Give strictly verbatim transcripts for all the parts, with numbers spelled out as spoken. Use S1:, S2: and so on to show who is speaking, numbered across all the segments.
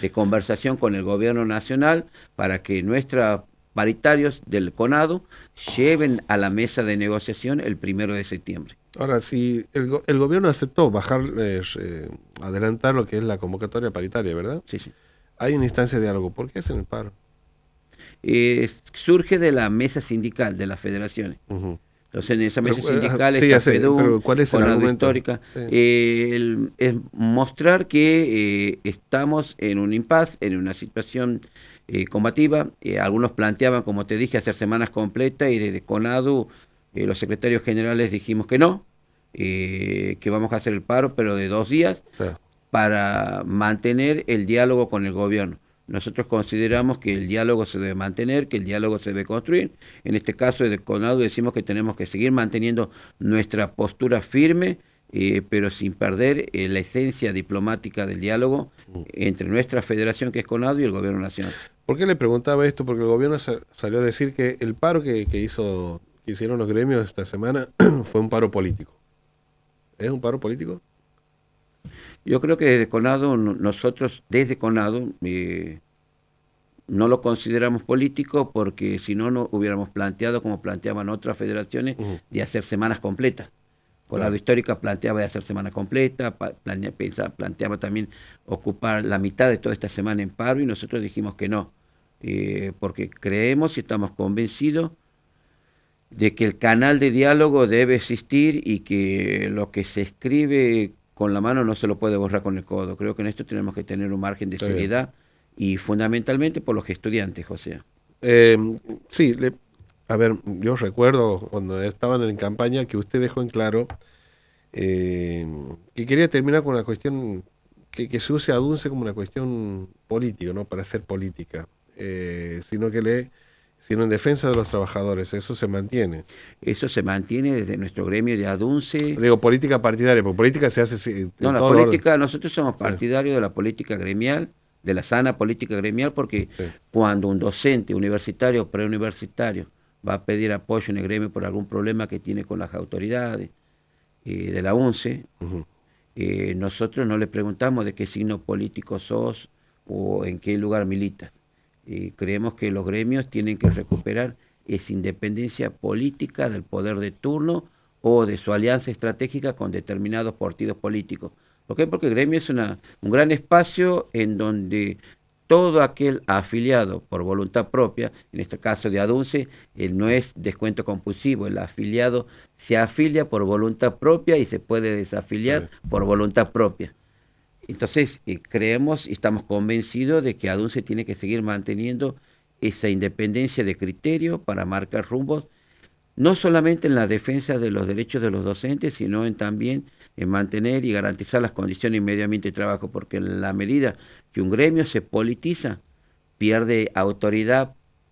S1: de conversación con el gobierno nacional para que nuestros paritarios del CONADU lleven a la mesa de negociación el primero de septiembre.
S2: Ahora, si el, go el gobierno aceptó bajar, eh, eh, adelantar lo que es la convocatoria paritaria, ¿verdad?
S1: Sí, sí.
S2: Hay una instancia de diálogo. ¿Por qué hacen el paro?
S1: Eh, surge de la mesa sindical de las federaciones. Uh-huh. Entonces, en esa mesa
S2: pero,
S1: sindical
S2: sí,
S1: está
S2: sé,
S1: FEDUM,
S2: pero ¿cuál es el
S1: CONADU
S2: argumento?
S1: Histórica.
S2: Sí.
S1: Eh, el, es mostrar que eh, estamos en un impasse, en una situación eh, combativa. Eh, algunos planteaban, como te dije, hacer semanas completas y desde CONADU eh, los secretarios generales dijimos que no, eh, que vamos a hacer el paro, pero de dos días, sí, para mantener el diálogo con el gobierno. Nosotros consideramos que el diálogo se debe mantener, que el diálogo se debe construir. En este caso de CONADU decimos que tenemos que seguir manteniendo nuestra postura firme, eh, pero sin perder eh, la esencia diplomática del diálogo entre nuestra federación, que es CONADU, y el gobierno nacional.
S2: ¿Por qué le preguntaba esto? Porque el gobierno salió a decir que el paro que, que, hizo, que hicieron los gremios esta semana fue un paro político. ¿Es un paro político?
S1: Yo creo que desde CONADU, nosotros desde CONADU eh, no lo consideramos político porque si no, no hubiéramos planteado, como planteaban otras federaciones, uh-huh, de hacer semanas completas. CONADU claro. Histórica planteaba de hacer semanas completas, planea, pensaba, planteaba también ocupar la mitad de toda esta semana en paro y nosotros dijimos que no, eh, porque creemos y estamos convencidos de que el canal de diálogo debe existir y que lo que se escribe con la mano no se lo puede borrar con el codo. Creo que en esto tenemos que tener un margen de seriedad y fundamentalmente por los estudiantes, José.
S2: Eh, sí, le, a ver, yo recuerdo cuando estaban en campaña que usted dejó en claro eh, que quería terminar con una cuestión, que, que se use a DUNCE como una cuestión política, no para hacer política, eh, sino que le... sino en defensa de los trabajadores. Eso se mantiene.
S1: Eso se mantiene desde nuestro gremio de ADUNCE.
S2: Digo, política partidaria, porque política se hace... Sí,
S1: no, la política, nosotros somos partidarios sí. de la política gremial, de la sana política gremial, porque sí. cuando un docente universitario o preuniversitario va a pedir apoyo en el gremio por algún problema que tiene con las autoridades eh, de la UNCE, uh-huh. eh, nosotros no le preguntamos de qué signo político sos o en qué lugar militas. Eh, creemos que los gremios tienen que recuperar esa independencia política del poder de turno o de su alianza estratégica con determinados partidos políticos. ¿Por qué? Porque el gremio es una, un gran espacio en donde todo aquel afiliado por voluntad propia, en este caso de ADUNCE, él no es descuento compulsivo, el afiliado se afilia por voluntad propia y se puede desafiliar sí. por voluntad propia. Entonces, eh, creemos y estamos convencidos de que ADUNCE tiene que seguir manteniendo esa independencia de criterio para marcar rumbos, no solamente en la defensa de los derechos de los docentes, sino en también en mantener y garantizar las condiciones y medio ambiente de trabajo, porque en la medida que un gremio se politiza, pierde autoridad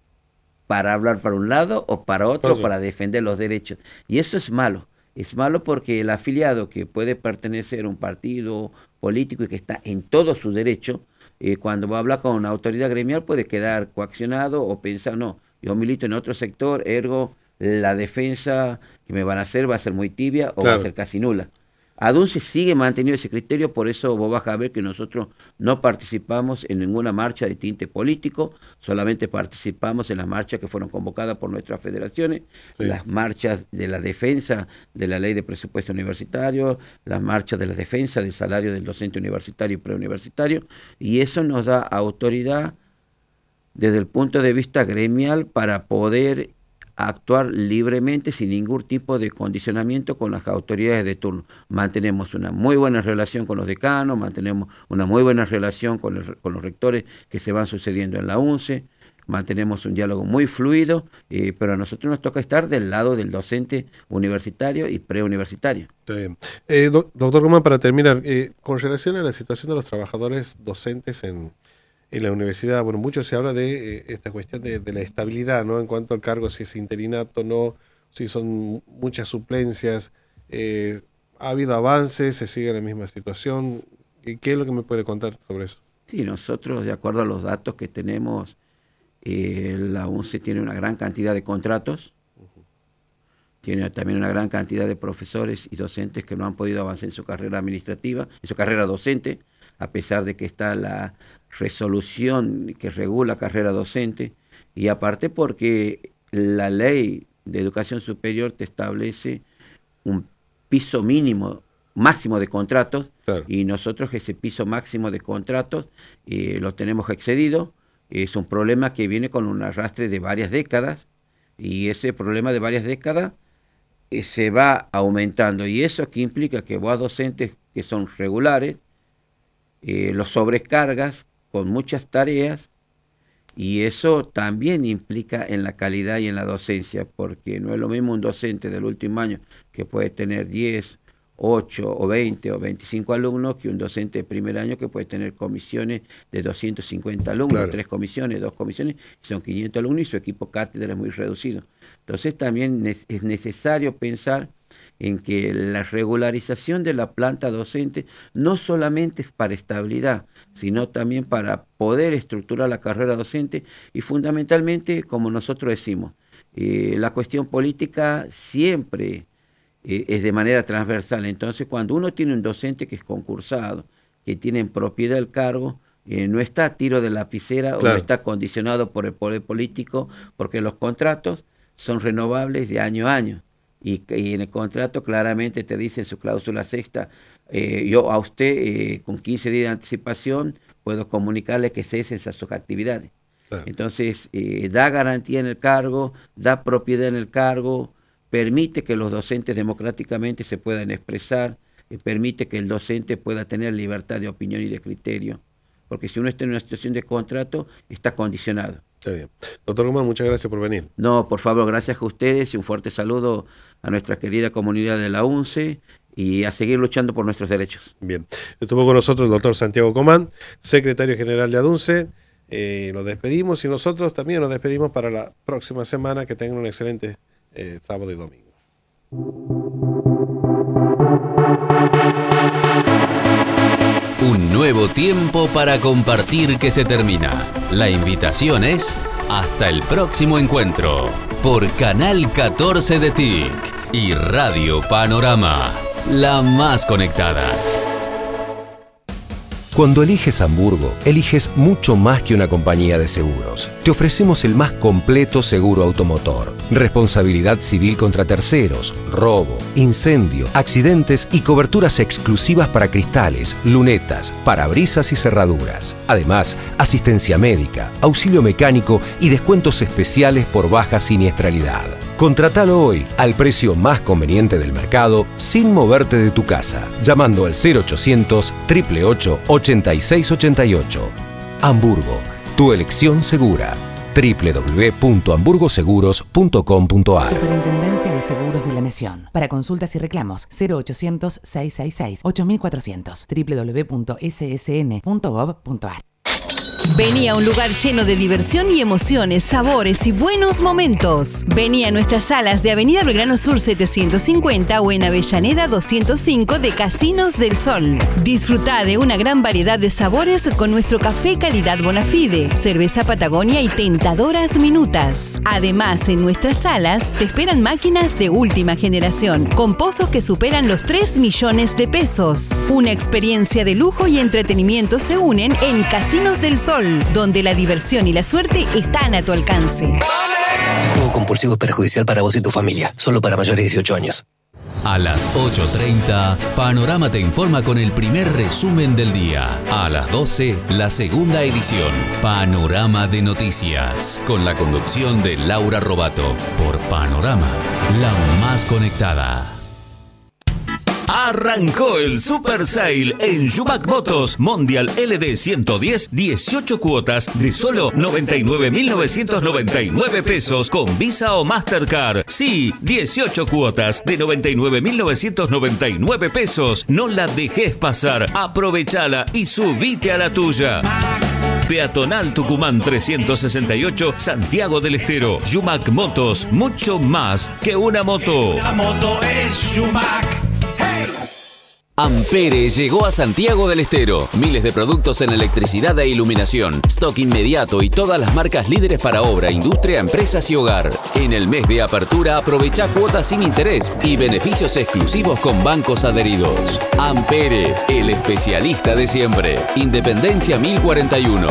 S1: para hablar para un lado o para otro, okay. para defender los derechos. Y eso es malo. Es malo porque el afiliado que puede pertenecer a un partido político y que está en todo su derecho, eh, cuando va a hablar con una autoridad gremial puede quedar coaccionado o pensar, no, yo milito en otro sector, ergo la defensa que me van a hacer va a ser muy tibia o claro. va a ser casi nula. ADUNCE sigue manteniendo ese criterio, por eso vos vas a ver que nosotros no participamos en ninguna marcha de tinte político, solamente participamos en las marchas que fueron convocadas por nuestras federaciones, sí. las marchas de la defensa de la ley de presupuesto universitario, las marchas de la defensa del salario del docente universitario y preuniversitario, y eso nos da autoridad desde el punto de vista gremial para poder actuar libremente sin ningún tipo de condicionamiento con las autoridades de turno. Mantenemos una muy buena relación con los decanos, mantenemos una muy buena relación con, el, con los rectores que se van sucediendo en la UNCE, mantenemos un diálogo muy fluido, eh, pero a nosotros nos toca estar del lado del docente universitario y preuniversitario.
S2: Está bien. Eh, do, doctor Román, para terminar, eh, con relación a la situación de los trabajadores docentes en En la universidad, bueno, mucho se habla de eh, esta cuestión de, de la estabilidad, ¿no? En cuanto al cargo, si es interinato o no, si son muchas suplencias. Eh, ¿Ha habido avances? ¿Se sigue en la misma situación? ¿Qué es lo que me puede contar sobre eso?
S1: Sí, nosotros, de acuerdo a los datos que tenemos, eh, la UNCE tiene una gran cantidad de contratos, uh-huh. tiene también una gran cantidad de profesores y docentes que no han podido avanzar en su carrera administrativa, en su carrera docente, a pesar de que está la resolución que regula carrera docente, y aparte porque la ley de educación superior te establece un piso mínimo, máximo de contratos, claro. Y nosotros ese piso máximo de contratos eh, lo tenemos excedido. Es un problema que viene con un arrastre de varias décadas, y ese problema de varias décadas eh, se va aumentando, y eso que implica que vos a docentes que son regulares, eh, los sobrecargas con muchas tareas, y eso también implica en la calidad y en la docencia, porque no es lo mismo un docente del último año que puede tener diez, ocho o veinte o veinticinco alumnos que un docente de primer año que puede tener comisiones de doscientos cincuenta alumnos, claro. Tres comisiones, dos comisiones, son quinientos alumnos, y su equipo cátedra es muy reducido. Entonces también es necesario pensar en que la regularización de la planta docente no solamente es para estabilidad, sino también para poder estructurar la carrera docente, y fundamentalmente, como nosotros decimos, eh, la cuestión política siempre eh, es de manera transversal. Entonces, cuando uno tiene un docente que es concursado, que tiene en propiedad el cargo, eh, no está a tiro de lapicera, claro. O no está condicionado por el poder político, porque los contratos son renovables de año a año. Y, y en el contrato claramente te dice en su cláusula sexta, eh, yo a usted eh, con quince días de anticipación puedo comunicarle que cesen esas sus actividades. Claro. Entonces, eh, da garantía en el cargo, da propiedad en el cargo, permite que los docentes democráticamente se puedan expresar, eh, permite que el docente pueda tener libertad de opinión y de criterio, porque si uno está en una situación de contrato, está condicionado.
S2: Está bien. Doctor Guzmán, muchas gracias por venir.
S1: No, por favor, gracias a ustedes, y un fuerte saludo a nuestra querida comunidad de la UNCE, y a seguir luchando por nuestros derechos.
S2: Bien. Estuvo con nosotros el doctor Santiago Comán, secretario general de ADUNCE. Eh, nos despedimos, y nosotros también nos despedimos para la próxima semana. Que tengan un excelente eh, sábado y domingo.
S3: Un nuevo tiempo para compartir que se termina. La invitación es hasta el próximo encuentro por Canal catorce de T I C y Radio Panorama, la más conectada.
S4: Cuando eliges Hamburgo, eliges mucho más que una compañía de seguros. Te ofrecemos el más completo seguro automotor, responsabilidad civil contra terceros, robo, incendio, accidentes y coberturas exclusivas para cristales, lunetas, parabrisas y cerraduras. Además, asistencia médica, auxilio mecánico y descuentos especiales por baja siniestralidad. Contratalo hoy al precio más conveniente del mercado sin moverte de tu casa, llamando al cero ochocientos, ocho ocho ocho, ochenta y seis ochenta y ocho. Hamburgo, tu elección segura. doble u doble u doble u punto hamburgo seguros punto com punto a r.
S5: Superintendencia de Seguros de la Nación. Para consultas y reclamos, cero ochocientos, seiscientos sesenta y seis, ocho mil cuatrocientos. doble u doble u doble u punto ese ese ene punto gob punto a r.
S6: Vení a un lugar lleno de diversión y emociones, sabores y buenos momentos. Vení a nuestras salas de Avenida Belgrano Sur setecientos cincuenta o en Avellaneda doscientos cinco de Casinos del Sol. Disfrutá de una gran variedad de sabores con nuestro café calidad Bonafide, cerveza Patagonia y tentadoras minutas. Además, en nuestras salas te esperan máquinas de última generación, con pozos que superan los tres millones de pesos. Una experiencia de lujo y entretenimiento se unen en Casinos del Sol, donde la diversión y la suerte están a tu alcance.
S7: El juego compulsivo es perjudicial para vos y tu familia. Solo para mayores de dieciocho años.
S3: A las ocho treinta, Panorama te informa con el primer resumen del día. A las doce, la segunda edición, Panorama de Noticias, con la conducción de Laura Robato, por Panorama, la más conectada. Arrancó el Super Sale en Yumac Motos Mondial L D ciento diez, dieciocho cuotas de solo noventa y nueve mil novecientos noventa y nueve pesos con Visa o Mastercard. Sí, dieciocho cuotas de noventa y nueve mil novecientos noventa y nueve pesos. No la dejes pasar, aprovechala y subite a la tuya. Peatonal Tucumán trescientos sesenta y ocho, Santiago del Estero. Yumac Motos, mucho más que una moto.
S8: Una moto es Yumac.
S3: Ampere llegó a Santiago del Estero. Miles de productos en electricidad e iluminación, stock inmediato y todas las marcas líderes para obra, industria, empresas y hogar. En el mes de apertura aprovecha cuotas sin interés y beneficios exclusivos con bancos adheridos. Ampere, el especialista de siempre. Independencia mil cuarenta y uno.